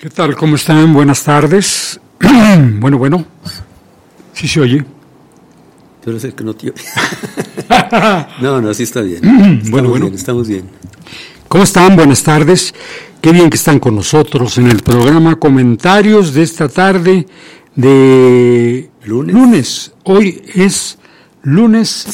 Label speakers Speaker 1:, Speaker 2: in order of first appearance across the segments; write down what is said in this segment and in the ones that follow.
Speaker 1: ¿Qué tal? ¿Cómo están? Buenas tardes. Bueno. ¿Sí se oye?
Speaker 2: Tú eres el que no te oye. No, sí está bien. Estamos bien.
Speaker 1: ¿Cómo están? Buenas tardes. Qué bien que están con nosotros en el programa Comentarios de esta tarde de lunes. Hoy es lunes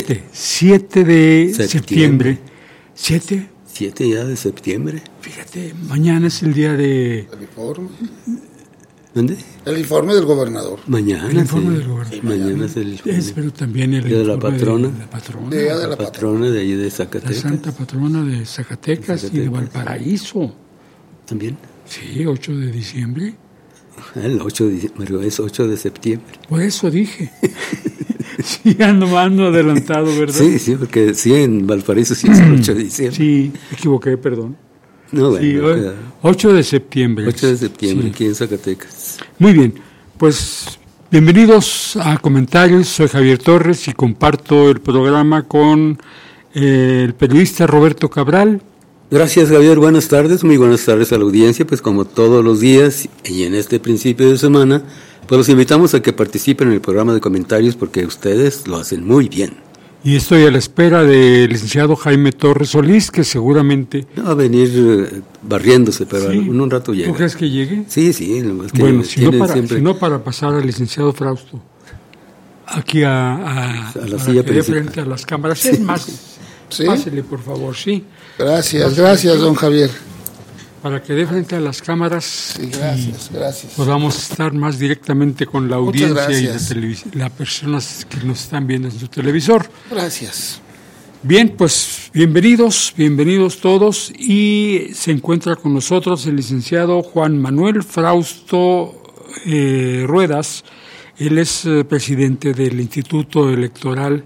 Speaker 1: 7 de septiembre. ¿7?
Speaker 2: 7 ya de septiembre.
Speaker 1: Fíjate, mañana es el día de...
Speaker 3: ¿El informe?
Speaker 2: ¿Dónde?
Speaker 3: El informe del gobernador.
Speaker 2: Mañana.
Speaker 1: El informe del gobernador.
Speaker 2: Sí, mañana es el informe.
Speaker 1: Pero también el
Speaker 2: día de la patrona.
Speaker 3: Día de la
Speaker 2: patrona de allí de Zacatecas.
Speaker 1: La santa patrona de Zacatecas y de Valparaíso.
Speaker 2: ¿También?
Speaker 1: Sí, 8 de diciembre.
Speaker 2: El 8 de diciembre, es 8 de septiembre.
Speaker 1: Por eso dije. Sí, ando adelantado, ¿verdad?
Speaker 2: Sí, porque sí, en Valparaíso sí es el 8 de diciembre.
Speaker 1: Sí, me equivoqué, perdón.
Speaker 2: No, bueno.
Speaker 1: Sí, 8 de septiembre.
Speaker 2: 8 de septiembre,
Speaker 1: sí.
Speaker 2: Aquí en Zacatecas.
Speaker 1: Muy bien, pues bienvenidos a Comentarios. Soy Javier Torres y comparto el programa con el periodista Roberto Cabral.
Speaker 2: Gracias, Javier. Buenas tardes. Muy buenas tardes a la audiencia. Pues como todos los días y en este principio de semana, pues los invitamos a que participen en el programa de comentarios porque ustedes lo hacen muy bien.
Speaker 1: Y estoy a la espera del licenciado Jaime Torres Solís, que seguramente...
Speaker 2: Va a venir barriéndose, pero en un rato llega.
Speaker 1: ¿Tú crees que llegue?
Speaker 2: Sí.
Speaker 1: Bueno, si no para pasar al licenciado Frausto, aquí a
Speaker 2: la silla
Speaker 1: que dé frente a las cámaras. Sí. Es más, pásele, por favor, sí.
Speaker 3: Gracias, don Javier.
Speaker 1: Para que dé frente a las cámaras.
Speaker 3: Sí, gracias.
Speaker 1: Podamos estar más directamente con la audiencia y las personas que nos están viendo en su televisor.
Speaker 3: Gracias.
Speaker 1: Bien, pues bienvenidos todos, y se encuentra con nosotros el licenciado Juan Manuel Frausto Ruedas. Él es presidente del Instituto Electoral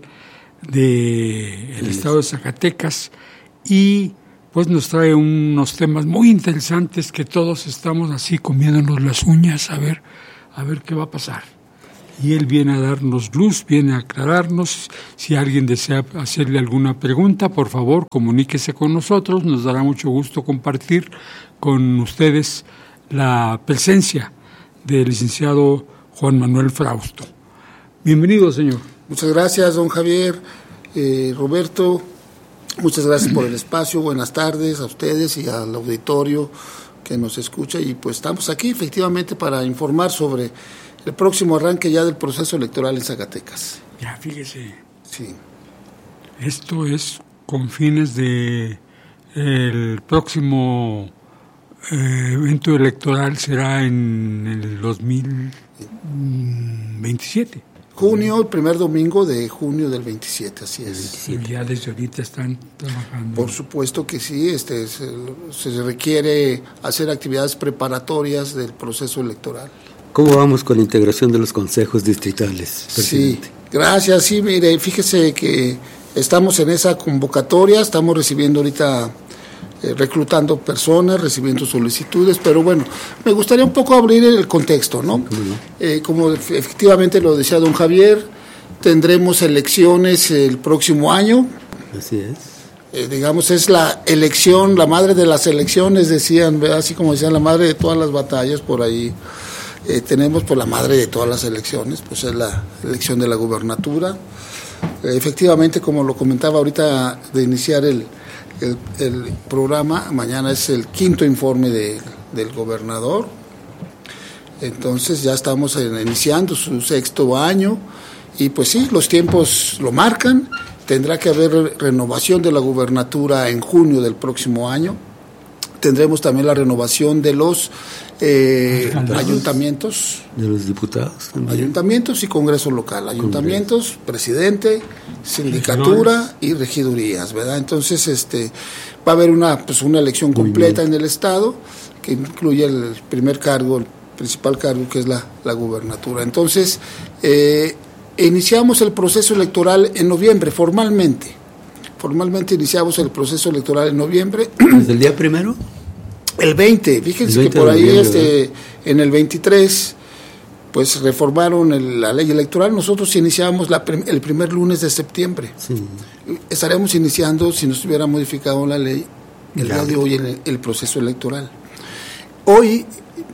Speaker 1: del Estado de Zacatecas y pues nos trae unos temas muy interesantes que todos estamos así comiéndonos las uñas a ver qué va a pasar. Y él viene a darnos luz, viene a aclararnos. Si alguien desea hacerle alguna pregunta, por favor, comuníquese con nosotros. Nos dará mucho gusto compartir con ustedes la presencia del licenciado Juan Manuel Frausto. Bienvenido, señor.
Speaker 3: Muchas gracias, don Javier. Roberto, muchas gracias por el espacio. Buenas tardes a ustedes y al auditorio que nos escucha. Y pues estamos aquí efectivamente para informar sobre el próximo arranque ya del proceso electoral en Zacatecas.
Speaker 1: Ya, fíjese.
Speaker 3: Sí.
Speaker 1: Esto es con fines de el próximo evento electoral será en el 2027.
Speaker 3: Junio, el primer domingo de junio del 27, así es.
Speaker 1: Y ya desde ahorita están trabajando.
Speaker 3: Por supuesto que sí, se requiere hacer actividades preparatorias del proceso electoral.
Speaker 2: ¿Cómo vamos con la integración de los consejos distritales, presidente?
Speaker 3: Sí, gracias. Sí, mire, fíjese que estamos en esa convocatoria, estamos recibiendo ahorita, reclutando personas, recibiendo solicitudes, pero bueno, me gustaría un poco abrir el contexto, ¿no? Como efectivamente lo decía don Javier, tendremos elecciones el próximo año.
Speaker 2: Así es.
Speaker 3: Digamos, es la elección, la madre de las elecciones, decían, ¿verdad? Así como decían, la madre de todas las batallas por ahí. Tenemos por la madre de todas las elecciones, pues es la elección de la gubernatura. Efectivamente, como lo comentaba ahorita de iniciar el programa, mañana es el quinto informe del gobernador. Entonces ya estamos iniciando su sexto año y pues sí, los tiempos lo marcan. Tendrá que haber renovación de la gubernatura en junio del próximo año. Tendremos también la renovación de los ayuntamientos. De
Speaker 2: los diputados también.
Speaker 3: Ayuntamientos y Congreso local. Ayuntamientos, presidente, sindicatura y regidurías, ¿verdad? Entonces va a haber una elección completa en el Estado que incluye el primer cargo, el principal cargo, que es la gubernatura. Entonces, iniciamos el proceso electoral en noviembre, formalmente. Formalmente iniciamos el proceso electoral en noviembre.
Speaker 2: ¿Desde el día primero?
Speaker 3: El 20, fíjense que por ahí en el 23 pues reformaron la ley electoral. Nosotros iniciamos el primer lunes de septiembre. Sí. Estaremos iniciando, si no estuviera modificado la ley, el día de hoy el proceso electoral. Hoy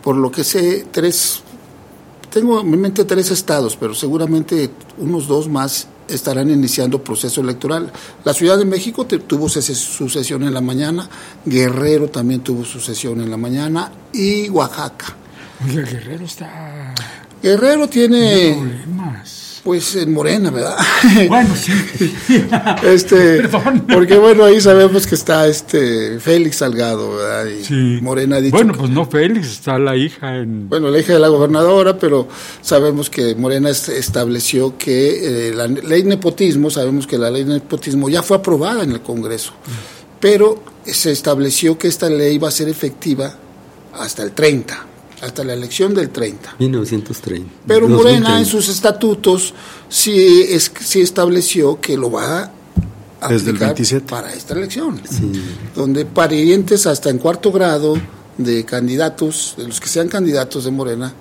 Speaker 3: por lo que sé, tengo en mi mente 3 estados, pero seguramente unos 2 más estarán iniciando proceso electoral. La Ciudad de México tuvo su sesión en la mañana, Guerrero también tuvo su sesión en la mañana, y Oaxaca.
Speaker 1: Oye,
Speaker 3: Guerrero tiene
Speaker 1: problemas.
Speaker 3: Pues en Morena, ¿verdad?
Speaker 1: Bueno, sí.
Speaker 3: Perdón. Porque bueno, ahí sabemos que está Félix Salgado, ¿verdad? Y
Speaker 1: sí.
Speaker 3: Morena ha dicho
Speaker 1: bueno, pues no Félix, está la hija
Speaker 3: Bueno, la hija de la gobernadora, pero sabemos que Morena estableció que la ley nepotismo, sabemos que la ley nepotismo ya fue aprobada en el Congreso, pero se estableció que esta ley va a ser efectiva hasta el 30. Hasta la elección del 30.
Speaker 2: 1930.
Speaker 3: Pero Morena en sus estatutos sí estableció que lo va a
Speaker 4: desde el 27
Speaker 3: para esta elección.
Speaker 2: Sí.
Speaker 3: Donde parientes hasta en 4º grado de candidatos, de los que sean candidatos de Morena,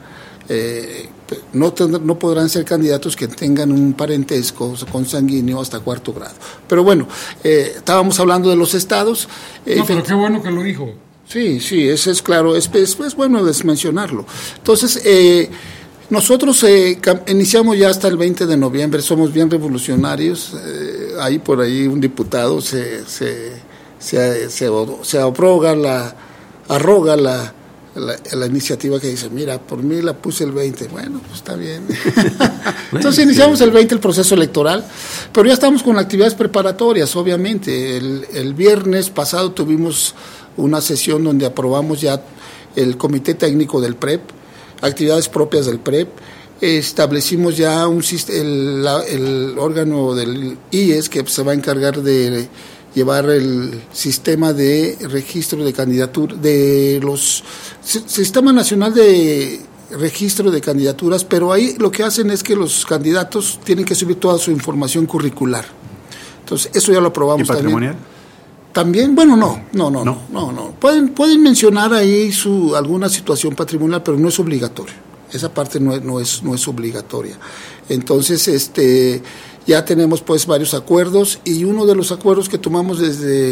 Speaker 3: no podrán ser candidatos que tengan un parentesco consanguíneo hasta 4º grado. Pero bueno, estábamos hablando de los estados.
Speaker 1: No, pero qué bueno que lo dijo.
Speaker 3: Sí, eso es claro, es bueno mencionarlo. Entonces, nosotros iniciamos ya hasta el 20 de noviembre, somos bien revolucionarios. Ahí por ahí un diputado arroga la iniciativa que dice, mira, por mí la puse el 20. Bueno, pues está bien. Entonces iniciamos el 20 el proceso electoral, pero ya estamos con actividades preparatorias, obviamente. El viernes pasado tuvimos una sesión donde aprobamos ya el comité técnico del PREP, actividades propias del PREP, establecimos ya el órgano del IES que se va a encargar de llevar el sistema de registro de candidatura, Sistema Nacional de Registro de Candidaturas, pero ahí lo que hacen es que los candidatos tienen que subir toda su información curricular. Entonces, eso ya lo aprobamos.
Speaker 4: ¿Y patrimonial?
Speaker 3: También, bueno, no. Pueden mencionar ahí alguna situación patrimonial, pero no es obligatorio. Esa parte no es obligatoria. Entonces, ya tenemos pues varios acuerdos, y uno de los acuerdos que tomamos desde